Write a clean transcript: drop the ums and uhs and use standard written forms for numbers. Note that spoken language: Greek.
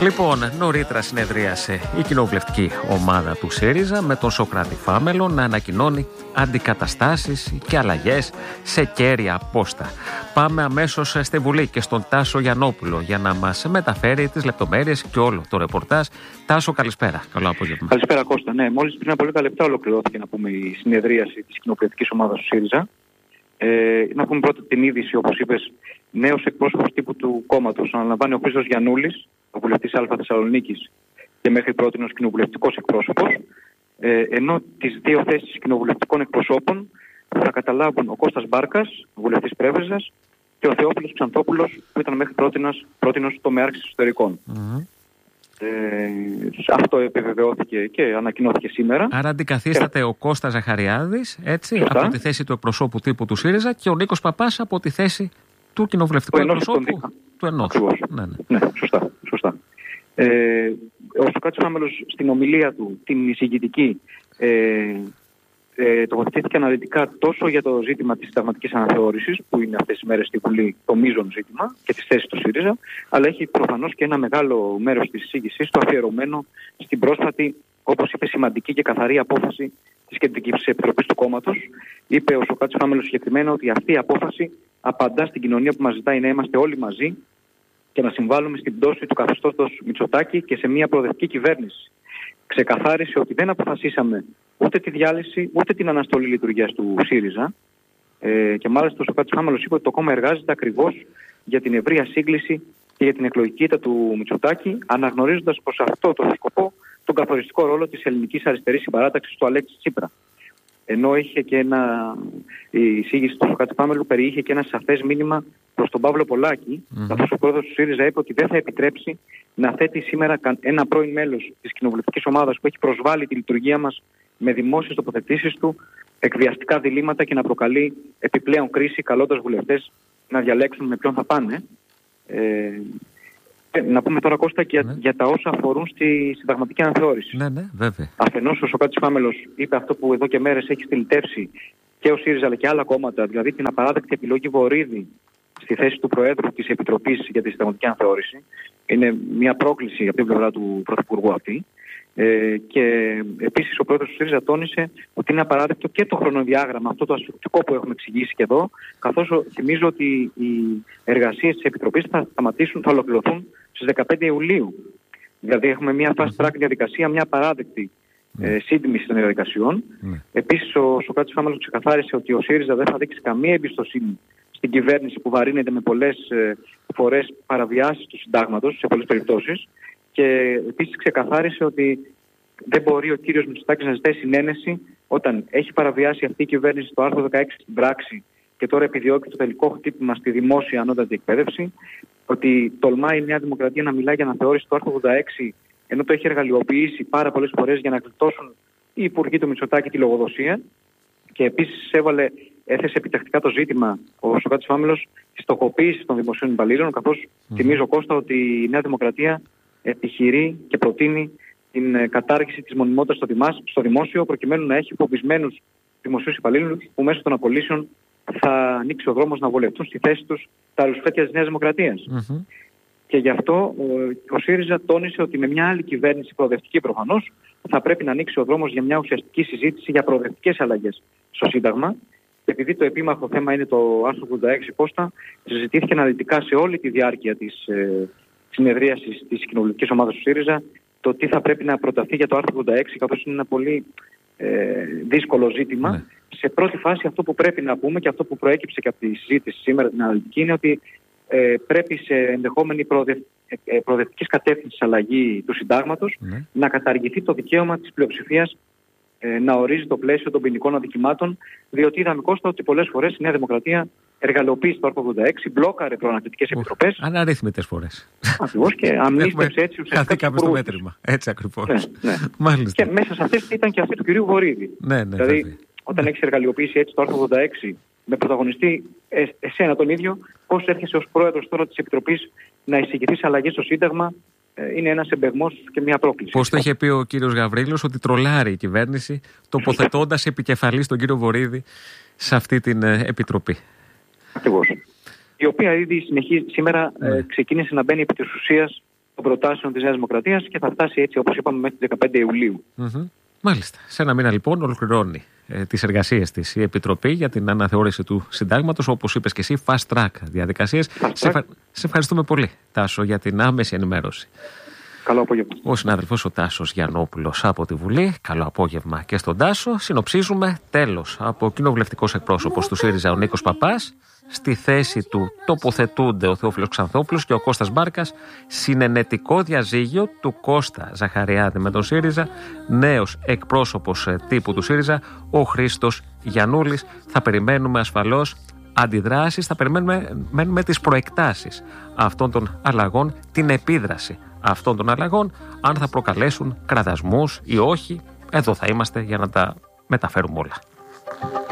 Λοιπόν, νωρίτερα συνεδρίασε η κοινοβουλευτική ομάδα του ΣΥΡΙΖΑ με τον Σωκράτη Φάμελο να ανακοινώνει αντικαταστάσεις και αλλαγές σε κέρια πόστα. Πάμε αμέσως στη Βουλή και στον Τάσο Γιαννόπουλο για να μας μεταφέρει τις λεπτομέρειες και όλο το ρεπορτάζ. Τάσο, καλησπέρα. Καλό απόγευμα. Καλησπέρα, Κώστα. Ναι, μόλις πριν από λίγα λεπτά ολοκληρώθηκε η συνεδρίαση της κοινοβουλευτικής ομάδας του ΣΥΡΙΖΑ. Να πούμε πρώτα την είδηση, όπως είπες, νέος εκπρόσωπος τύπου του κόμματος. Αναλαμβάνει ο Χρήστος Γιαννούλης, ο βουλευτής Α Θεσσαλονίκης και μέχρι πρότινος κοινοβουλευτικός εκπρόσωπος. Ενώ τις δύο θέσεις κοινοβουλευτικών εκπροσώπων θα καταλάβουν ο Κώστας Μπάρκας, βουλευτής Πρέβεζας, και ο Θεόφιλος Ξανθόπουλος, που ήταν μέχρι πρότινος τομεάρχης εσωτερικών. Αυτό επιβεβαιώθηκε και ανακοινώθηκε σήμερα. Άρα αντικαθίσταται ο Κώστας Ζαχαριάδης, έτσι, από τη θέση του εκπροσώπου τύπου του ΣΥΡΙΖΑ και ο Νίκος Παπάς από τη θέση του κοινοβουλευτικού εκπροσώπου του ενός. Ναι, σωστά. Ο Σωκράτης Φάμελος στην ομιλία του, την εισηγητική, τοποθετήθηκε αναλυτικά τόσο για το ζήτημα της συνταγματικής αναθεώρησης, που είναι αυτές τις μέρες στη Βουλή το μείζον ζήτημα και τις θέσεις του ΣΥΡΙΖΑ, αλλά έχει προφανώς και ένα μεγάλο μέρος της εισήγησης του αφιερωμένο στην πρόσφατη, όπως είπε, σημαντική και καθαρή απόφαση της Κεντρικής Επιτροπής του κόμματος. Είπε ο Σωκράτης Φάμελος συγκεκριμένα ότι αυτή η απόφαση απαντά στην κοινωνία που μας ζητάει να είμαστε όλοι μαζί και να συμβάλλουμε στην πτώση του καθεστώτος Μητσοτάκη και σε μια προοδευτική κυβέρνηση. Ξεκαθάρισε ότι δεν αποφασίσαμε ούτε τη διάλυση ούτε την αναστολή λειτουργίας του ΣΥΡΙΖΑ. Και μάλιστα ο Σωκράτης Φάμελος είπε ότι το κόμμα εργάζεται ακριβώς για την ευρεία σύγκληση και για την εκλογική ήττα του Μητσοτάκη, αναγνωρίζοντας προς αυτό το σκοπό τον καθοριστικό ρόλο της ελληνικής αριστερής συμπαράταξης του Αλέξη Τσίπρα. Ενώ είχε και η εισήγηση του Σωκράτη Φάμελου περιείχε και ένα σαφές μήνυμα προς τον Παύλο Πολάκη, καθώς ο πρόεδρος του ΣΥΡΙΖΑ είπε ότι δεν θα επιτρέψει να θέτει σήμερα ένα πρώην μέλος της κοινοβουλευτικής ομάδας που έχει προσβάλει τη λειτουργία μας με δημόσιες τοποθετήσεις του, εκβιαστικά διλήμματα και να προκαλεί επιπλέον κρίση, καλώντας βουλευτές να διαλέξουν με ποιον θα πάνε. Να πούμε τώρα, Κώστα, για τα όσα αφορούν στη συνταγματική αναθεώρηση. Ναι, βέβαια. Αφενός ο Σωκράτης Φάμελος είπε αυτό που εδώ και μέρες έχει στυλιτεύσει και ο ΣΥΡΙΖΑ αλλά και άλλα κόμματα, δηλαδή την απαράδεκτη επιλογή Βορίδη στη θέση του Προέδρου της Επιτροπής για τη συνταγματική αναθεώρηση. Είναι μια πρόκληση από την πλευρά του Πρωθυπουργού αυτή. Και επίσης ο Πρόεδρος του ΣΥΡΙΖΑ τόνισε ότι είναι απαράδεκτο και το χρονοδιάγραμμα, αυτό το ασφυκτικό που έχουμε εξηγήσει και εδώ, καθώς θυμίζω ότι οι εργασίες της Επιτροπής θα ολοκληρωθούν στις 15 Ιουλίου. Δηλαδή έχουμε μια fast track διαδικασία, μια απαράδεκτη σύντμηση των διαδικασιών. Επίσης ο Σωκράτης Φάμελος ξεκαθάρισε ότι ο ΣΥΡΙΖΑ δεν θα δείξει καμία εμπιστοσύνη στην κυβέρνηση που βαρύνεται με πολλές φορές παραβιάσεις του συντάγματος σε πολλές περιπτώσεις. Και επίσης ξεκαθάρισε ότι δεν μπορεί ο κύριος Μητσοτάκης να ζητάει συνένεση όταν έχει παραβιάσει αυτή η κυβέρνηση το άρθρο 16 στην πράξη και τώρα επιδιώκει το τελικό χτύπημα στη δημόσια ανώτατη εκπαίδευση. Ότι τολμάει η Νέα Δημοκρατία να μιλάει για αναθεώρηση του άρθρου 86, ενώ το έχει εργαλειοποιήσει πάρα πολλές φορές για να γλιτώσουν οι υπουργοί του Μητσοτάκη τη λογοδοσία. Και επίσης έθεσε επιτακτικά το ζήτημα ο Σωκράτης Φάμελος τη στοχοποίηση των δημοσίων υπαλλήλων, καθώς θυμίζω, Κώστα, ότι η Νέα Δημοκρατία επιχειρεί και προτείνει την κατάργηση της μονιμότητας στο δημόσιο, προκειμένου να έχει υποβισμένους δημοσίους υπαλλήλους που μέσω των απολύσεων θα ανοίξει ο δρόμος να βολευτούν στη θέση τους τα αλουσφέτια της Νέας Δημοκρατίας. Και γι' αυτό ο ΣΥΡΙΖΑ τόνισε ότι με μια άλλη κυβέρνηση, προοδευτική προφανώς, θα πρέπει να ανοίξει ο δρόμος για μια ουσιαστική συζήτηση για προοδευτικές αλλαγές στο Σύνταγμα. Επειδή το επίμαχο θέμα είναι το άρθρο 86, Κώστα, συζητήθηκε αναλυτικά σε όλη τη διάρκεια της συνεδρίασης της κοινοβουλευτικής ομάδας του ΣΥΡΙΖΑ το τι θα πρέπει να προταθεί για το άρθρο 86, καθώς είναι ένα πολύ δύσκολο ζήτημα. Σε πρώτη φάση αυτό που πρέπει να πούμε και αυτό που προέκυψε και από τη συζήτηση σήμερα την αναλυτική είναι ότι πρέπει σε ενδεχόμενη προοδευτικής κατεύθυνσης αλλαγή του συντάγματος να καταργηθεί το δικαίωμα της πλειοψηφίας να ορίζει το πλαίσιο των ποινικών αδικημάτων, διότι είδαμε, Κώστα, ότι πολλές φορές η Νέα Δημοκρατία εργαλειοποίησε το άρθρο 86, μπλόκαρε προανακριτικές επιτροπές. Αναρρύθμιτες φορές. Ακριβώς, και αμνίστευσε έτσι ουσιαστικά. Χαθήκαμε στο μέτρημα. Έτσι ακριβώς. Ναι. Μάλιστα. Και μέσα σε αυτές ήταν και αυτή του κυρίου Βορίδη. Δηλαδή, όταν έχεις εργαλειοποιήσει έτσι το άρθρο 86 με πρωταγωνιστή εσένα τον ίδιο, πώς έρχεσαι ως πρόεδρος τώρα της Επιτροπής να εισηγηθείς αλλαγές στο Σύνταγμα, είναι ένας εμπεγμός και μια πρόκληση. Πώς το είχε πει ο κύριος Γαβρίλος, ότι τρολάρει η κυβέρνηση, τοποθετώντας επικεφαλής τον κύριο Βορίδη σε αυτή την επιτροπή. Ακριβώς. Η οποία ήδη σήμερα ξεκίνησε να μπαίνει επί της ουσίας το προτάσεων της Νέας Δημοκρατίας και θα φτάσει έτσι, όπως είπαμε, μέχρι τις 15 Ιουλίου. Μάλιστα. Σε ένα μήνα λοιπόν ολοκληρώνει τις εργασίες της η Επιτροπή για την αναθεώρηση του συντάγματος, όπως είπες και εσύ, fast track διαδικασίες. Σε ευχαριστούμε πολύ, Τάσο, για την άμεση ενημέρωση. Καλό απόγευμα. Ο συνάδελφος ο Τάσος Γιαννόπουλος από τη Βουλή. Καλό απόγευμα και στον Τάσο. Συνοψίζουμε τέλος από κοινοβουλευτικός εκπρόσωπος του ΣΥΡΙΖΑ ο Νίκος Παπάς. Στη θέση του τοποθετούνται ο Θεόφιλος Ξανθόπουλος και ο Κώστας Μπάρκας. Συνενετικό διαζύγιο του Κώστα Ζαχαριάδη με τον ΣΥΡΙΖΑ. Νέος εκπρόσωπος τύπου του ΣΥΡΙΖΑ ο Χρήστος Γιαννούλης. Θα περιμένουμε ασφαλώς αντιδράσεις, θα περιμένουμε τις προεκτάσεις αυτών των αλλαγών, την επίδραση αυτών των αλλαγών, αν θα προκαλέσουν κραδασμούς ή όχι. Εδώ θα είμαστε για να τα μεταφέρουμε όλα.